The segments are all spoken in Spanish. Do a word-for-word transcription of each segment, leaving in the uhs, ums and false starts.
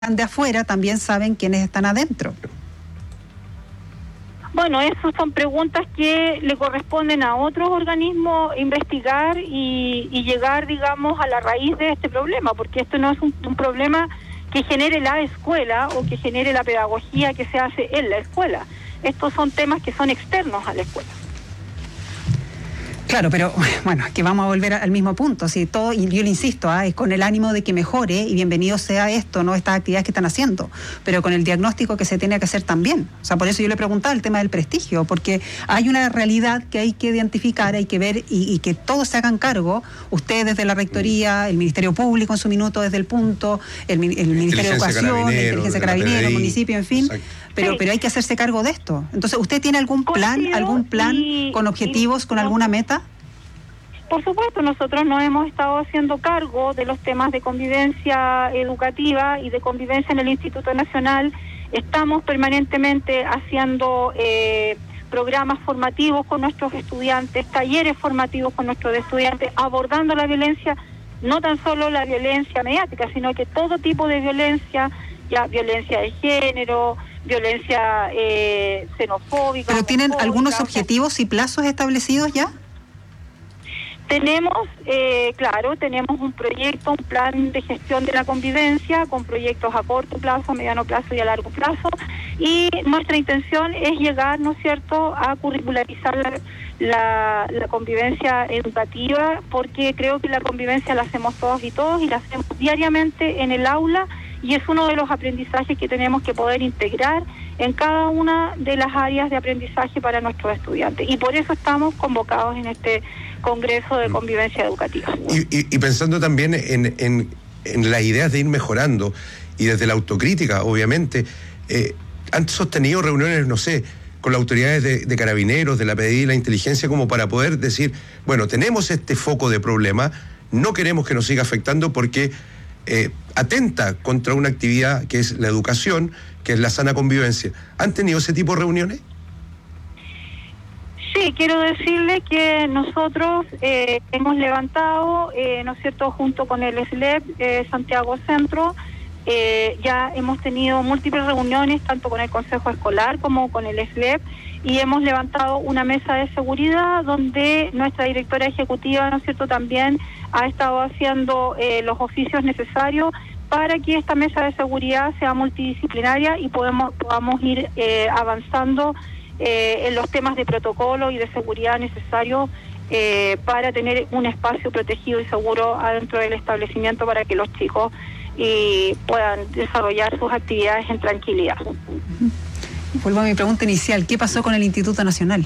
de afuera también saben quiénes están adentro. Bueno, esas son preguntas que le corresponden a otros organismos investigar y, y llegar, digamos, a la raíz de este problema, porque esto no es un, un problema que genere la escuela o que genere la pedagogía que se hace en la escuela. Estos son temas que son externos a la escuela. Claro, pero bueno, que vamos a volver al mismo punto. Si todo, y yo le insisto, ¿ah? es con el ánimo de que mejore y bienvenido sea esto, no estas actividades que están haciendo, pero con el diagnóstico que se tiene que hacer también. O sea, por eso yo le preguntaba el tema del prestigio, porque hay una realidad que hay que identificar, hay que ver y, y que todos se hagan cargo, ustedes desde la Rectoría, el Ministerio Público en su minuto desde el punto, el, el Ministerio de Educación, la Inteligencia de Carabineros, el municipio, en fin. Exacto. Pero, sí. pero hay que hacerse cargo de esto. Entonces, ¿usted tiene algún plan, Contigo algún plan y, con objetivos, y, con alguna meta? Por supuesto, nosotros nos hemos estado haciendo cargo de los temas de convivencia educativa y de convivencia en el Instituto Nacional. Estamos permanentemente haciendo eh, programas formativos con nuestros estudiantes, talleres formativos con nuestros estudiantes, abordando la violencia, no tan solo la violencia mediática, sino que todo tipo de violencia, ya violencia de género, violencia eh, xenofóbica. ¿Pero tienen algunos objetivos y plazos establecidos ya? Tenemos, eh, claro, tenemos un proyecto, un plan de gestión de la convivencia con proyectos a corto plazo, a mediano plazo y a largo plazo, y nuestra intención es llegar, ¿no es cierto?, a curricularizar la, la, la convivencia educativa, porque creo que la convivencia la hacemos todos y todos y la hacemos diariamente en el aula, y es uno de los aprendizajes que tenemos que poder integrar en cada una de las áreas de aprendizaje para nuestros estudiantes. Y por eso estamos convocados en este Congreso de Convivencia Educativa. Y, y, y pensando también en, en, en las ideas de ir mejorando, y desde la autocrítica, obviamente, eh, han sostenido reuniones, no sé, con las autoridades de, de Carabineros, de la P D I, la inteligencia, como para poder decir, bueno, tenemos este foco de problema, no queremos que nos siga afectando porque Eh, atenta contra una actividad que es la educación, que es la sana convivencia. ¿Han tenido ese tipo de reuniones? Sí, quiero decirle que nosotros eh, hemos levantado, eh, ¿no es cierto?, junto con el S L E P eh, Santiago Centro, eh, ya hemos tenido múltiples reuniones, tanto con el Consejo Escolar como con el S L E P, y hemos levantado una mesa de seguridad donde nuestra directora ejecutiva, ¿no es cierto?, también ha estado haciendo eh, los oficios necesarios para que esta mesa de seguridad sea multidisciplinaria y podemos, podamos ir eh, avanzando eh, en los temas de protocolo y de seguridad necesarios eh, para tener un espacio protegido y seguro adentro del establecimiento para que los chicos eh, puedan desarrollar sus actividades en tranquilidad. Vuelvo a mi pregunta inicial, ¿qué pasó con el Instituto Nacional?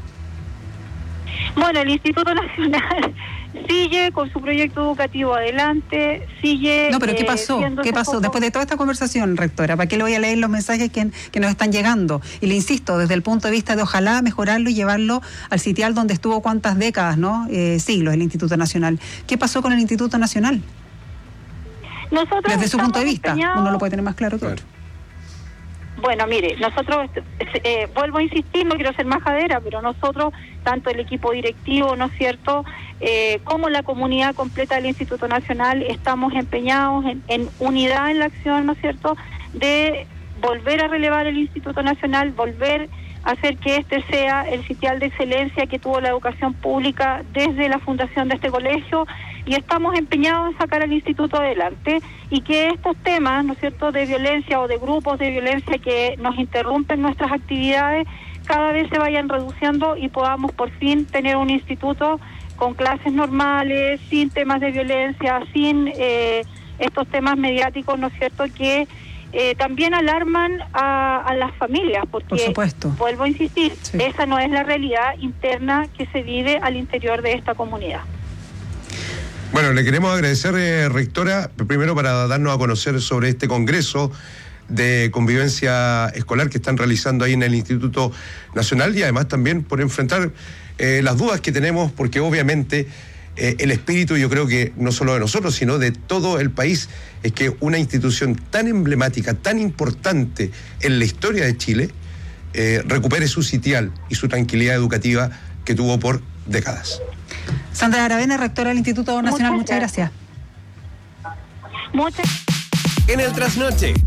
Bueno, el Instituto Nacional sigue con su proyecto educativo adelante, sigue... No, pero ¿qué pasó? Eh, ¿Qué pasó? Poco... Después de toda esta conversación, rectora, ¿para qué le voy a leer los mensajes que, que nos están llegando? Y le insisto, desde el punto de vista de ojalá mejorarlo y llevarlo al sitial donde estuvo cuántas décadas, ¿no? Eh, siglos, el Instituto Nacional. ¿Qué pasó con el Instituto Nacional? Nosotros desde su punto de vista, empeñados... uno lo puede tener más claro que otro. Bueno, mire, nosotros, eh, vuelvo a insistir, no quiero ser majadera, pero nosotros, tanto el equipo directivo, ¿no es cierto?, eh, como la comunidad completa del Instituto Nacional, estamos empeñados en, en unidad en la acción, ¿no es cierto?, de volver a relevar el Instituto Nacional, volver a hacer que este sea el sitial de excelencia que tuvo la educación pública desde la fundación de este colegio, y estamos empeñados en sacar al instituto adelante y que estos temas, ¿no es cierto?, de violencia o de grupos de violencia que nos interrumpen nuestras actividades cada vez se vayan reduciendo y podamos por fin tener un instituto con clases normales, sin temas de violencia, sin eh, estos temas mediáticos, ¿no es cierto?, que eh, también alarman a, a las familias, porque, por supuesto, vuelvo a insistir, sí. esa no es la realidad interna que se vive al interior de esta comunidad. Bueno, le queremos agradecer, eh, rectora, primero para darnos a conocer sobre este congreso de convivencia escolar que están realizando ahí en el Instituto Nacional, y además también por enfrentar eh, las dudas que tenemos, porque obviamente eh, el espíritu, yo creo que no solo de nosotros, sino de todo el país, es que una institución tan emblemática, tan importante en la historia de Chile, eh, recupere su sitial y su tranquilidad educativa que tuvo por décadas. Sandra Aravena, rectora del Instituto Nacional, muchas, muchas gracias. Muchas En el trasnoche